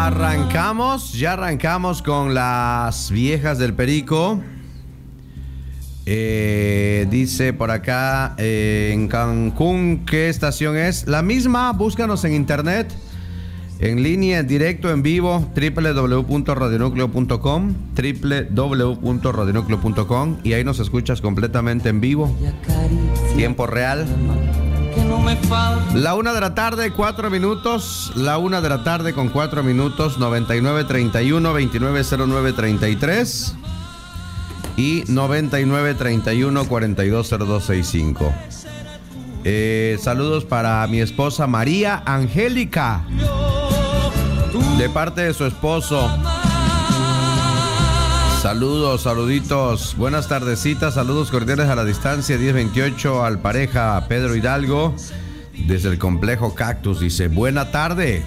Ya arrancamos con las viejas del Perico. Dice por acá, en Cancún, ¿qué estación es? La misma, búscanos en internet, en línea, en directo, en vivo, www.radionucleo.com, www.radionucleo.com, y ahí nos escuchas completamente en vivo, tiempo real. La 1 de la tarde, 4 minutos. La 1 de la tarde con 4 minutos. 9931-290933 y 9931-420265. Saludos para mi esposa María Angélica, de parte de su esposo. Saludos, saluditos, buenas tardecitas, saludos cordiales a la distancia, 1028 al pareja Pedro Hidalgo, desde el complejo Cactus, dice, buena tarde.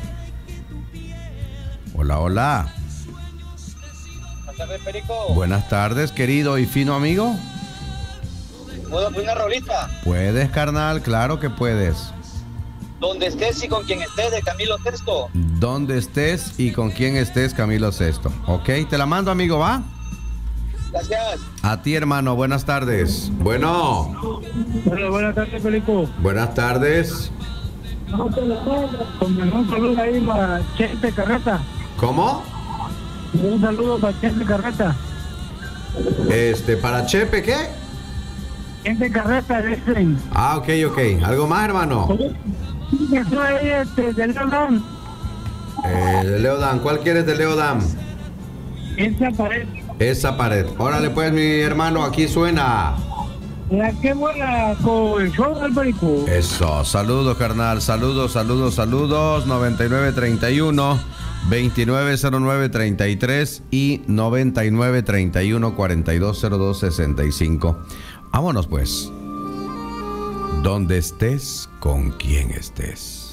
Hola, hola. Buenas tardes, Perico. Buenas tardes, querido y fino amigo. ¿Puedo poner una rolita? Puedes, carnal, claro que puedes. Donde estés y con quien estés, de Camilo Sesto. Donde estés y con quien estés, Camilo Sesto. Ok, te la mando, amigo, ¿va? Gracias. A ti, hermano, buenas tardes. Bueno. Hola, buenas tardes, Felico. Buenas tardes. Un saludo ahí para Chente Carreta. ¿Cómo? Un saludo para Chente Carreta. ¿Para Chepe qué? Chente Carreta, dicen. Ah, ok. ¿Algo más, hermano? Eso ahí, de Leodán. De Leodán. ¿Cuál quieres de Leodán? Esa pared. Esa pared. Órale, pues, mi hermano, aquí suena. La que buena con el show del Perico. Eso, saludos, carnal, saludos. 9931-290933 y 9931-420265. Vámonos, pues. Donde estés, con quien estés.